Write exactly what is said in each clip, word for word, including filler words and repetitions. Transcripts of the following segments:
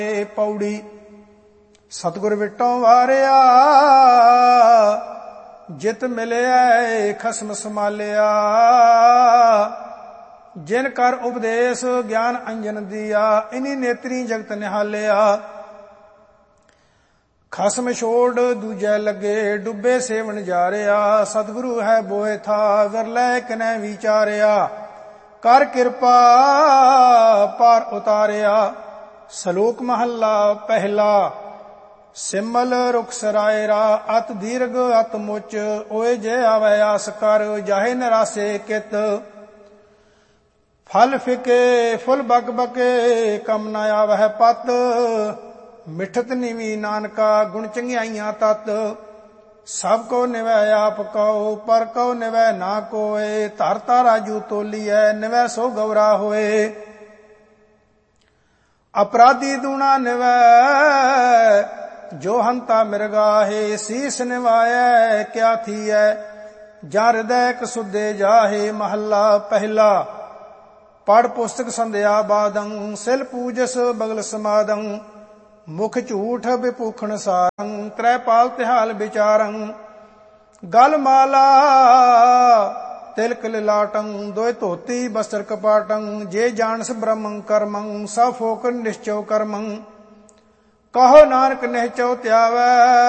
ਪੌੜੀ। ਸਤਿਗੁਰ ਵਿਟੋਂ ਵਾਰਿਆ ਜਿਤ ਮਿਲਿਆ ਖਸਮ ਸਮਾਲਿਆ। ਜਿਨ ਕਰ ਉਪਦੇਸ਼ ਗਿਆਨ ਅੰਜਨ ਦੀਆ ਇਨੀ ਨੇਤਰੀ ਜਗਤ ਨਿਹਾਲਿਆ। ਖਸਮ ਛੋੜ ਦੂਜੈ ਲੱਗੇ ਡੁੱਬੇ ਸੇਵਨ ਜਾਰਿਆ। ਸਤਿਗੁਰੂ ਹੈ ਬੋਏ ਥਾ ਵਿਰਲੇ ਕਿਨੈ ਵਿਚਾਰਿਆ। ਕਰ ਕਿਰਪਾ ਪਾਰ ਉਤਾਰਿਆ। ਸ਼ਲੋਕ ਮਹੱਲਾ ਪਹਿਲਾ। ਸਿਮਲ ਰੁਖ ਸਰਾਇਰਾ ਅਤ ਦੀਰਘ ਅਤ ਮੁਚ। ਓਏ ਜੇ ਆਵੈ ਆਸ ਕਰ ਜਾਹੇ ਨਿਰਾਸੇ ਕਿਤ। ਫਲ ਫਿਕੇ ਫੁੱਲ ਬਕ ਬਕੇ ਕਮ ਨ ਆਵਹਿ ਪਤ। ਮਿਠਤ ਨਿਵੀ ਨਾਨਕਾ ਗੁਣ ਚੰਗਿਆਈਆਂ ਤਤ। ਸਭ ਕੋ ਨਿਵੈ ਆਪ ਕਉ ਪਰ ਕਉ ਨਿਵੈ ਨਾ ਕੋਏ। ਧਰ ਤਾਰਾਜੂ ਤੋਲੀਐ ਨਿਵੈ ਸੋ ਗੌਰਾ ਹੋਏ। ਅਪਰਾਧੀ ਦੂਣਾ ਨਿਵੈ ਜੋ ਹੰਤਾ ਮਿਰਗਾਹੇ। ਸੀਸ ਨਿਵਾਇਐ ਕਿਆ ਥੀਐ ਜਾਂ ਹਿਰਦੈ ਕਸੁਦੇ ਜਾਹੇ। ਮਹੱਲਾ ਪਹਿਲਾ। ਪੜ ਪੁਸਤਕ ਸੰਧਿਆ ਬਾਦੰ ਸਿਲ ਪੂਜਸ ਬਗਲ ਸਮਾਦੰ। ਮੁਖ ਝੂਠ ਬਿਪੂਖਣ ਸਾਰੰ ਤ੍ਰੈ ਪਾਲ ਤਿਹਾਲ ਵਿਚਾਰੰ। ਗਲ ਮਾਲਾ ਤਿਲਕ ਲਿਲਾਟੰ ਦੋਇ ਧੋਤੀ ਬਸਤਰ ਕਪਾਟੰ। ਜੇ ਜਾਣਸ ਬ੍ਰਹਮੰ ਕਰਮੰ ਸਭ ਫੋਕ ਨਿਸ਼ਚਉ ਕਰਮੰ। ਕਹੋ ਨਾਨਕ ਨਿਹਚਉ ਧਿਆਵੈ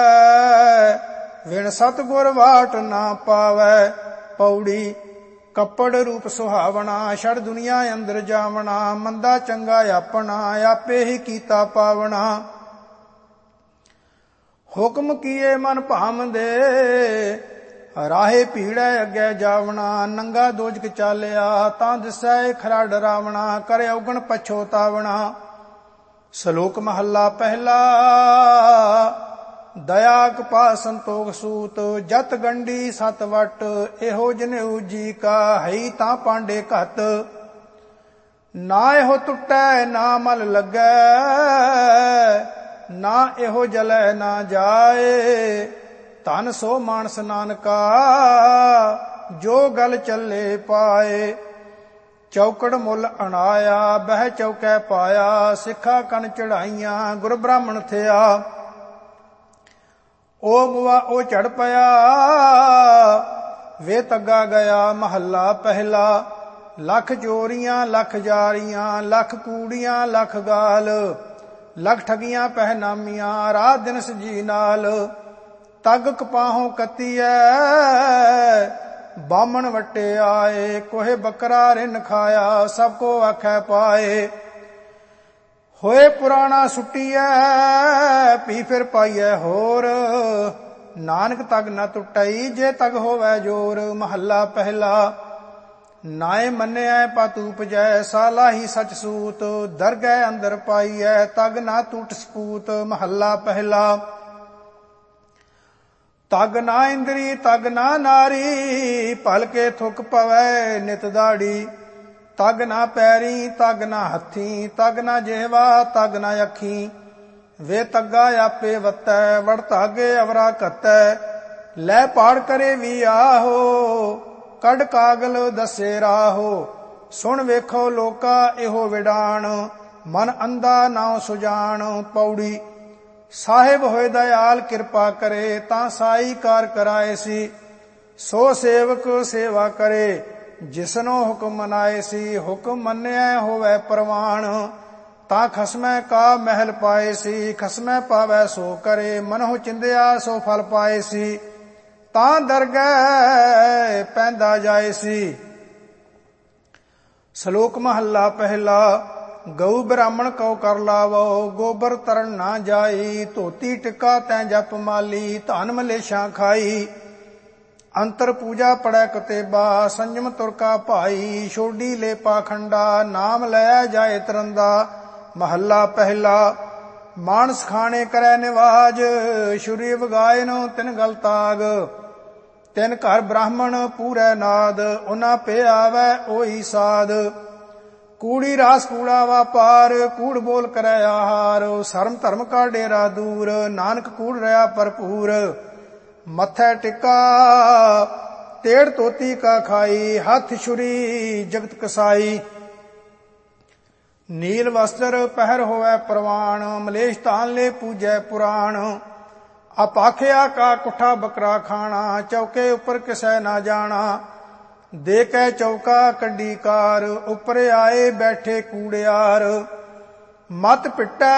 ਵਿਣ ਸਤਿਗੁਰ ਵਾਟ ਨਾ ਪਾਵੈ। ਪੌੜੀ। ਕੱਪੜ ਰੂਪ ਸੁਹਾਵਣਾ ਛੜ ਦੁਨੀਆ ਅੰਦਰ ਜਾਵਣਾ। ਮੰਦਾ ਚੰਗਾ ਆਪਣਾ ਆਪੇ ਹੀ ਕੀਤਾ ਪਾਵਣਾ। ਹੁਕਮ ਕੀਏ ਮਨ ਭਾਮਦੇ ਰਾਹੇ ਭੀੜੈ ਅੱਗੇ ਜਾਵਣਾ। ਨੰਗਾ ਦੋਜਕ ਚਾਲਿਆ ਤਾਂ ਦਿਸੈ ਖਰਾ ਡਰਾਵਣਾ। ਕਰੇ ਔਗਣ ਪਛੋਤਾਵਣਾ। ਸ਼ਲੋਕ ਮਹੱਲਾ ਪਹਿਲਾ। ਦਇਆ ਕਪਾ ਸੰਤੋਖ ਸੂਤ ਜਤ ਗੰਢੀ ਸਤ ਵਟ। ਇਹੋ ਜਨੇਊ ਜੀ ਕਾ ਹੈ ਤਾਂ ਪਾਂਡੇ ਘਤ। ਨਾ ਇਹੋ ਟੁੱਟੈ ਨਾ ਮਲ ਲੱਗੈ ਨਾ ਇਹੋ ਜਲੈ ਨਾ ਜਾਏ। ਧਨ ਸੋ ਮਾਨਸ ਨਾਨਕਾ ਜੋ ਗਲ ਚੱਲੇ ਪਾਏ। ਚੌਕੜ ਮੁੱਲ ਅਣਾਇਆ ਬਹਿ ਚੌਕੈ ਪਾਇਆ। ਸਿੱਖਾ ਕਨ ਚੜਾਈਆਂ ਗੁਰ ਬ੍ਰਾਹਮਣ ਥਿਆ। ਉਹ ਮੁਆ ਉਹ ਝੜ ਪਿਆ ਵੇ ਤੱਗਾ ਗਿਆ। ਮਹੱਲਾ ਪਹਿਲਾ। ਲੱਖ ਚੋਰੀਆਂ ਲੱਖ ਜਾਰੀਆਂ ਲੱਖ ਕੂੜੀਆਂ ਲੱਖ ਗਾਲ। ਲੱਖ ਠਗੀਆਂ ਪਹਿਨਾਮੀਆਂ ਰਾਤ ਦਿਨ ਸਜੀ ਨਾਲ। ਤੱਗ ਕਪਾਹੋਂ ਕੱਤੀਐ ਬਾਮਣ ਵੱਟੇ ਆਏ। ਕੋਹੇ ਬੱਕਰਾ ਰਿੰਨ ਖਾਇਆ ਸਭ ਕੋ ਆਖੈ ਪਾਏ। ਹੋਏ ਪੁਰਾਣਾ ਸੁੱਟੀਐ ਪੀ ਫਿਰ ਪਾਈਐ ਹੋਰ। ਨਾਨਕ ਤਗ ਨ ਟੁੱਟਈ ਜੇ ਤਗ ਹੋਵੈ ਜੋਰ। ਮਹੱਲਾ ਪਹਿਲਾ। ਨਾਏ ਮੰਨਿਐ ਪਤ ਉਪਜੈ ਸਾਲਾਹੀ ਸਚ ਸੂਤ। ਦਰਗਹਿ ਅੰਦਰ ਪਾਈਐ ਤਗ ਨਾ ਟੁੱਟ ਸਪੂਤ। ਮਹੱਲਾ ਪਹਿਲਾ। ਤਗ ਨਾ ਇੰਦਰੀ ਤਗ ਨਾ ਨਾਰੀ ਭਲਕੇ ਥੁੱਕ ਪਵੈ ਨਿਤ ਦਾੜੀ। ਤਗ ਨਾ ਪੈਰੀ ਤਗ ਨਾ ਹੱਥੀ ਤਗ ਨਾ ਜਿਹਵਾ ਤਗ ਨਾ ਅੱਖੀ। ਵੇ ਤੱਗਾ ਆਪੇ ਵੱਤੈ ਵੜ ਧਾਗੇ ਅਵਰਾ ਘਤੈ। ਲੈ ਪਾੜ ਕਰੇ ਵੀ ਆਹੋ ਕੱਢ ਕਾਗਲ ਦੱਸੇ ਰਾਹੋ। ਸੁਣ ਵੇਖੋ ਲੋਕਾ ਇਹੋ ਵਿਡਾਣ ਮਨ ਅੰਧਾ ਨਾਉ ਸੁਜਾਨ। ਪੌੜੀ। ਸਾਹਿਬ ਹੋਏ ਦਇਆਲ ਕਿਰਪਾ ਕਰੇ ਤਾਂ ਸਾਈ ਕਾਰ ਕਰਾਏ ਸੀ। ਸੋ ਸੇਵਕ ਸੇਵਾ ਕਰੇ ਜਿਸਨੋ ਹੁਕਮ ਮਨਾਏ ਸੀ। ਹੁਕਮ ਮੰਨਿਆ ਹੋਵੇ ਪ੍ਰਵਾਨ ਤਾਂ ਖਸਮੈ ਕਾ ਮਹਿਲ ਪਾਏ ਸੀ। ਖਸਮੈ ਪਾਵੈ ਸੋ ਕਰੇ ਮਨਹੁ ਚਿੰਦਿਆ ਸੋ ਫਲ ਪਾਏ ਸੀ। ਤਾਂ ਦਰਗਹਿ ਪੈਂਦਾ ਜਾਏ ਸੀ। ਸ਼ਲੋਕ ਮਹੱਲਾ ਪਹਿਲਾ। ਗਊ ਬ੍ਰਾਹਮਣ ਕਉ ਕਰ ਲਾਵੋ ਗੋਬਰ ਤਰਨ ਨਾ ਜਾਈ। ਧੋਤੀ ਟਿੱਕਾ ਤੈਂ ਜਪ ਮਾਲੀ ਧਨ ਮਲੇਸ਼ਾਂ ਖਾਈ। ਅੰਤਰ ਪੂਜਾ ਪੜੈ ਕਤੇਬਾ ਸੰਜਮ ਤੁਰਕਾ ਭਾਈ। ਛੋਡੀ ਲੈ ਪਾਖੰਡਾ ਨਾਮ ਲੈ ਜਾਏ ਤਰੰਦਾ। ਮਹੱਲਾ ਪਹਿਲਾ। ਮਾਨਸ ਖਾਣੇ ਕਰੈ ਨਿਵਾਜ ਸ਼ੁਰੀ ਵਗਾਇਨ ਤਿਨ ਗਲ ਤਾਗ। ਤਿਨ ਘਰ ਬ੍ਰਾਹਮਣ ਪੂਰੈ ਨਾਦ ਉਹਨਾਂ ਪੇ ਆਵੈ ਓਈ ਸਾਧ। ਕੂੜੀ ਰਾਸ ਕੂੜਾ ਵਾਪਾਰ ਕੂੜ ਬੋਲ ਕਰੈ ਆਹਾਰ। ਸ਼ਰਮ ਧਰਮ ਕਾ ਡੇਰਾ ਦੂਰ ਨਾਨਕ ਕੂੜ ਰਿਆ ਭਰਪੂਰ। ਮੱਥੈ ਟਿੱਕਾ ਤੇੜ ਧੋਤੀ ਕਾ ਖਾਈ ਹੱਥ ਛੁਰੀ ਜਗਤ ਕਸਾਈ। नील वस्त्र पहर होवै प्रवाण, मलेश तान ले पूजै पुराण। अपाख्या का कुठा बकरा खाना, चौके उपर किसै ना जाना। दे कै चौका कड्डी कार, उपर आए बैठे कूड़ियार। मत पिटै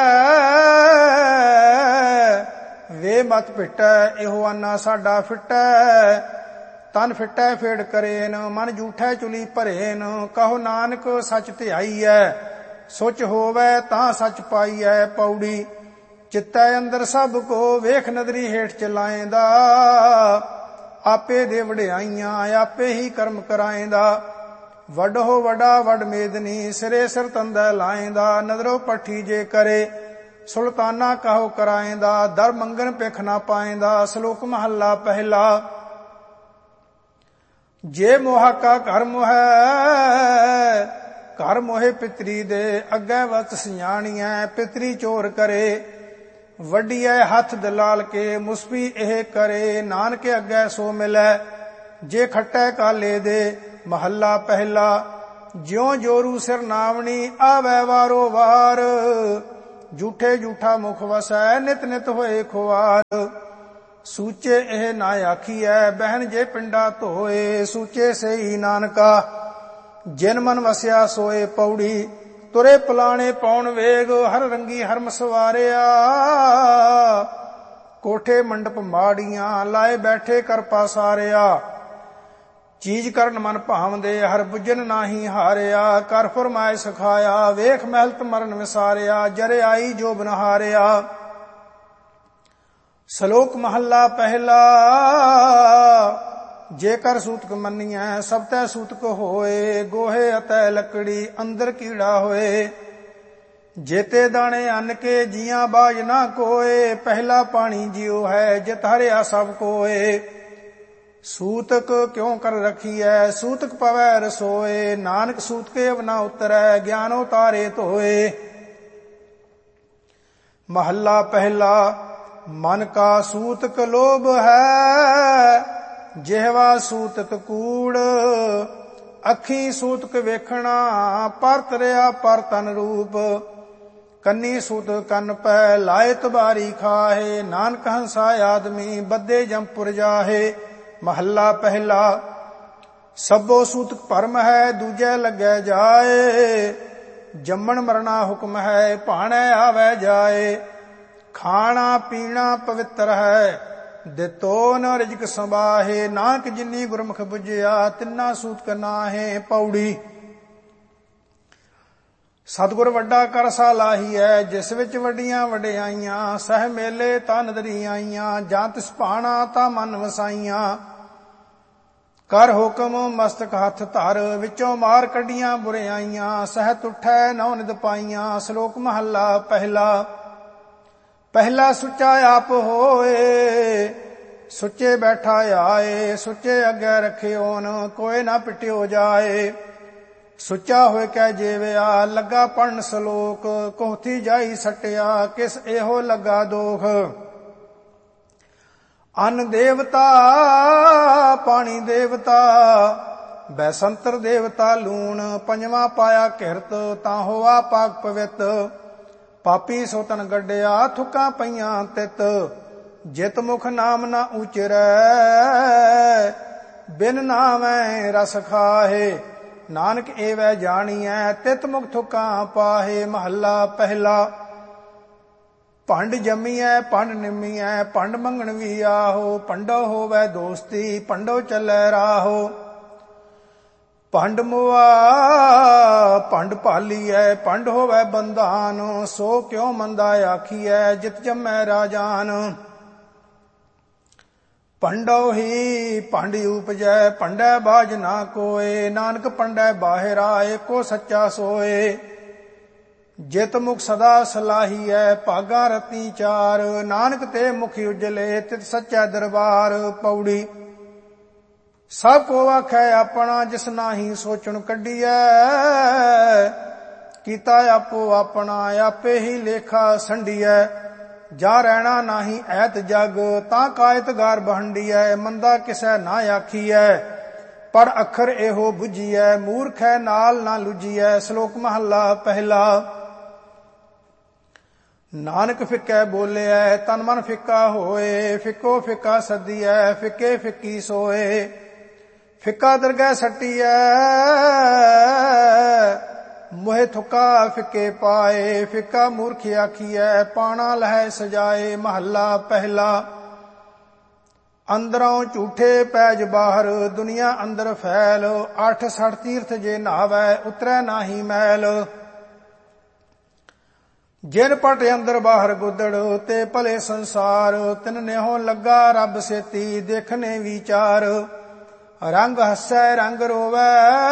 वे मत पिटै, एहो आना साडा फिटै। तन फिटै फेड़ करेन, मन जूठै चुली भरेन। कहो नानक सच धियाई है, सुच होवै तां सच पाईऐ। पौड़ी चित्तै अंदर सब को, वेख नदरी हेठ चलाएंदा। आपे दे वडियाइयां, आपे ही कर्म कराएंदा। वड हो वडा वड मेदनी, सिरे सिर तंदै लाएंदा। नदरो पट्ठी जे करे, सुल्ताना कहो कराएंदा। दर मंगन पिख ना पाएंदा। श्लोक महला पहला। जे मोहा का घर मोहै, घर मोहे पितरी दे। अग्गै वत सियाणिया, पितरी चोर करे। वड्डीऐ हथ दलाल के, मुसफी एह करे। नानक अग्गै सो मिलै, जे खट्टै काले दे। महला पहला। ज्यों जोरू सिर नावनी, आवै वारो वार। झूठे झूठा मुख वसै, नित नित होए खुआर। सूचे एह ना आखिऐ, बहन जे पिंडा धोए। सूचे से ही नानका, जिन मन वसिया सोए। पौड़ी तुरे पलाणे पौन वेग, हर रंगी हरम सवारिया। कोठे मंडप माड़ियां, लाए बैठे कर पासारिया। चीज करन मन भावदे, हर बुझन नाही हारिया। कर फरमाए सिखाया, वेख महलत मरण विसारिया। जरे आई जो बनहारिया। श्लोक महला पहला। जेकर सूतक मनिए, सब तै सूतक होए। गोहे अतै लकड़ी, अंदर कीड़ा होए। जेते दाने अन्न के, जियां बाज ना कोए। पहला पानी जियो है, जित हरिया सब कोए। सूतक क्यों कर रखिए, सूतक पवै रसोए। नानक सूतके अब ना उतरै, ज्ञानो तारे धोए। महला पहला। मन का सूतक लोभ है, ਜਿਹਵਾ ਸੂਤਕ ਕੂੜ। ਅੱਖੀ ਸੂਤਕ ਵੇਖਣਾ, ਪਰ ਤਰਿਆ ਪਰ ਤਨ ਰੂਪ। ਕੰਨੀ ਸੂਤਕ ਕੰਨ ਪੈ, ਲਾਏ ਤਬਾਰੀ ਖਾਹੇ। ਨਾਨਕ ਹੰਸਾ ਆਦਮੀ, ਬੱਦੇ ਜੰਪੁਰ ਜਾਹੇ। ਮਹੱਲਾ ਪਹਿਲਾ। ਸਭੋ ਸੂਤਕ ਭਰਮ ਹੈ, ਦੂਜੈ ਲੱਗੈ ਜਾਏ। ਜੰਮਣ ਮਰਨਾ ਹੁਕਮ ਹੈ, ਭਾਣੈ ਆਵੈ ਜਾਏ। ਖਾਣਾ ਪੀਣਾ ਪਵਿੱਤਰ ਹੈ, ਦਿੱਤੋ ਨ ਰਿਜਕ ਸੰਬਾਹੇ। ਨਾਨਕ ਜਿਨੀ ਗੁਰਮੁਖ ਬੁਝਿਆ, ਤਿੰਨਾ ਸੂਤਕ ਨਾਹੇ। ਪੌੜੀ ਸਤਿਗੁਰ ਵੱਡਾ ਕਰ ਸਾਲਾਹੀ ਹੈ, ਜਿਸ ਵਿੱਚ ਵੱਡੀਆਂ ਵਡਿਆਈਆਂ। ਸਹਿ ਮੇਲੇ ਤਾਂ ਨਦਰੀ ਆਈਆਂ, ਜਾਂ ਤਿਸ ਭਾਣਾ ਤਾਂ ਮਨ ਵਸਾਈਆਂ। ਕਰ ਹੁਕਮ ਮਸਤਕ ਹੱਥ ਧਰ, ਵਿੱਚੋਂ ਮਾਰ ਕੱਢੀਆਂ ਬੁਰਿਆਈਆਂ। ਸਹਿਤ ਉਠੈ ਨੌ ਨਿਦ ਪਾਈਆਂ। ਸ਼ਲੋਕ ਮਹੱਲਾ ਪਹਿਲਾ। ਪਹਿਲਾ ਸੁੱਚਾ ਆਪ ਹੋਏ, ਸੁੱਚੇ ਬੈਠਾ ਆਏ। ਸੁੱਚੇ ਅੱਗੇ ਰੱਖਿਓਨ, ਕੋਏ ਨਾ ਪਿਟਿਓ ਜਾਏ। ਸੁੱਚਾ ਹੋਏ ਕਹਿ ਜੀਵਿਆ, ਲੱਗਾ ਪੜਨ ਸ਼ਲੋਕ। ਕੋਹਥੀ ਜਾਈ ਸਟਿਆ, ਕਿਸ ਇਹੋ ਲੱਗਾ ਦੋਖ। ਅੰਨ ਦੇਵਤਾ ਪਾਣੀ ਦੇਵਤਾ, ਬੈਸੰਤਰ ਦੇਵਤਾ ਲੂਣ। ਪੰਜਵਾਂ ਪਾਇਆ ਕਿਰਤ, ਤਾਂ ਹੋਆ ਪਾਕ ਪਵਿੱਤ। ਪਾਪੀ ਸੋ ਤਨ ਗੱਡਿਆ, ਥੁੱਕਾਂ ਪਈਆਂ ਤਿਤ। ਜਿਤ ਮੁਖ ਨਾਮ ਨਾ ਉਚਰੈ, ਬਿਨ ਨਾਮੈ ਰਸ ਖਾਹੇ। ਨਾਨਕ ਏਵੈ ਜਾਣੀਐ, ਤਿਤ ਮੁਖ ਥੁੱਕਾਂ ਪਾਹੇ। ਮਹੱਲਾ ਪਹਿਲਾ। ਭੰਡ ਜੰਮੀਐ ਭੰਡ ਨਿੰਮੀਐ, ਭੰਡ ਮੰਗਣ ਵੀ ਆਹੋ। ਭੰਡੋ ਹੋਵੈ ਦੋਸਤੀ, ਭੰਡੋ ਚੱਲੈ ਰਾਹੋ। ਭੰਡ ਮੁਆ ਭੰਡ ਭਾਲੀਐ, ਭੰਡ ਹੋਵੈ ਬੰਧਾਨ। ਸੋ ਕਿਉ ਮੰਦਾ ਆਖੀਐ, ਜਿਤ ਜੰਮੈ ਰਾਜਾਨ। ਭੰਡੋ ਹੀ ਭੰਡ ਉਪਜੈ, ਭੰਡੈ ਬਾਝ ਨਾ ਕੋਏ। ਨਾਨਕ ਭੰਡੈ ਬਾਹਿਰਾ, ਏਕੋ ਸੱਚਾ ਸੋਏ। ਜਿਤ ਮੁਖ ਸਦਾ ਸਲਾਹੀਐ, ਭਾਗਾ ਰਤੀ ਚਾਰ। ਨਾਨਕ ਤੇ ਮੁਖ ਉਜਲੇ, ਤਿਤ ਸੱਚਾ ਦਰਬਾਰ। ਪੌੜੀ ਸਭ ਕੋ ਆਖੈ ਆਪਣਾ, ਜਿਸ ਨਾਹੀ ਸੋਚਣ ਕੱਢੀਐ। ਕੀਤਾ ਆਪੋ ਆਪਣਾ, ਆਪੇ ਹੀ ਲੇਖਾ ਸੰਡੀਐ। ਜਾ ਰਹਿਣਾ ਨਾਹੀ ਐਤ ਜਗ, ਤਾਂ ਕਾਇਤ ਗਾਰ ਬਹੰਡੀਐ। ਮੰਦਾ ਕਿਸੈ ਨਾ ਆਖੀਐ, ਪੜ ਅੱਖਰ ਇਹੋ ਬੁਝੀਐ, ਮੂਰਖੈ ਨਾਲ ਨਾ ਲੁਝੀਐ। ਸ਼ਲੋਕ ਮਹੱਲਾ ਪਹਿਲਾ। ਨਾਨਕ ਫਿੱਕੈ ਬੋਲਿਐ, ਤਨ ਮਨ ਫਿੱਕਾ ਹੋਏ। ਫਿੱਕੋ ਫਿੱਕਾ ਸੱਦੀਐ, ਫਿੱਕੇ ਫਿੱਕੀ ਸੋਏ। ਫਿੱਕਾ ਦਰਗਹਿ ਸੱਟੀਐ, ਮੋਹਿ ਥੁੱਕਾ ਫਿੱਕੇ ਪਾਏ। ਫਿੱਕਾ ਮੂਰਖ ਆਖੀਐ, ਪਾਣਾ ਲਹੈ ਸਜਾਏ। ਮਹੱਲਾ ਪਹਿਲਾ। ਅੰਦਰੋਂ ਝੂਠੇ ਪੈਜ ਬਾਹਰ, ਦੁਨੀਆ ਅੰਦਰ ਫੈਲ। ਅੱਠ ਸਠ ਤੀਰਥ ਜੇ ਨਹਾਵੈ, ਉਤਰੈ ਨਾਹੀ ਮੈਲ। ਜਿਨ ਪਟ ਅੰਦਰ ਬਾਹਰ ਗੁੱਦੜ, ਤੇ ਭਲੇ ਸੰਸਾਰ। ਤਿਨ ਨਿਹੋ ਲੱਗਾ ਰੱਬ ਸੇਤੀ, ਦੇਖਨੇ ਵਿਚਾਰ। ਰੰਗ ਹੱਸੈ ਰੰਗ ਰੋਵੈ,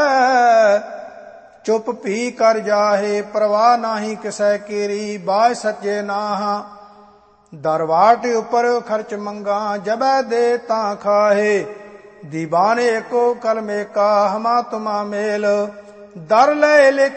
ਚੁੱਪ ਭੀ ਕਰ ਜਾਹੇ। ਪ੍ਰਵਾਹ ਨਾਹੀ ਕਿਸੈ ਕੀਰੀ, ਬਾਝ ਸੱਚੇ ਨਾਹ। ਦਰਵਾਟ ਉਪਰ ਖਰਚ ਮੰਗਾ, ਜਬੈ ਦੇ ਤਾਂ ਖਾਹੇ। ਦੀਵਾਨੇ ਏਕੋ ਕਲਮ ਏਕਾ, ਹਮਾ ਤੁਮਾ ਮੇਲ। ਦਰ ਲੈ